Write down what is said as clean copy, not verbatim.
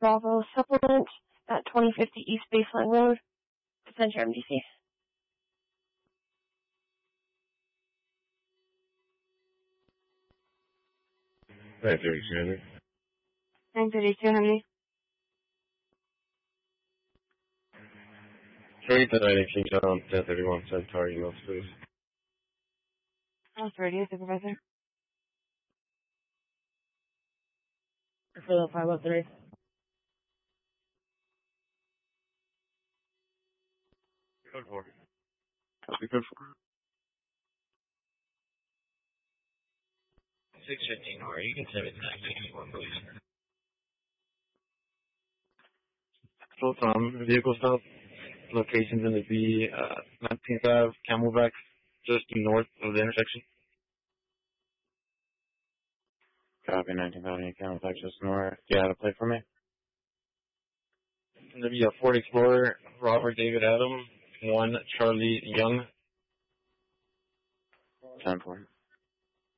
Bravo Supplement at 2050 East Baseline Road, Center MDC. 932, Henry. 932, Henry. 3-9 King John, 1031 Centauri, emails, please. 30, Supervisor. For the 503. Code 4. Copy code 4. 615, or you can send it back to anyone, please. Full Tom, vehicle stop. Locations in the B, 19th Ave, Camelback, just north of the intersection. Copy, 19th Avenue, Camelback, just north. Do you have a plate for me? It's going to be a Ford Explorer, Robert David Adam, 1 Charlie Young. 10-4.